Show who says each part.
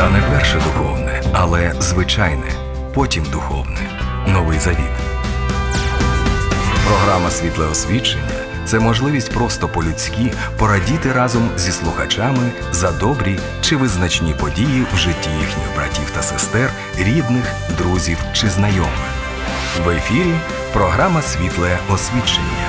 Speaker 1: Та не перше духовне, але звичайне, потім духовне. Новий Завіт. Програма «Світле освічення» – це можливість просто по-людськи порадіти разом зі слухачами за добрі чи визначні події в житті їхніх братів та сестер, рідних, друзів чи знайомих. В ефірі програма «Світле освічення».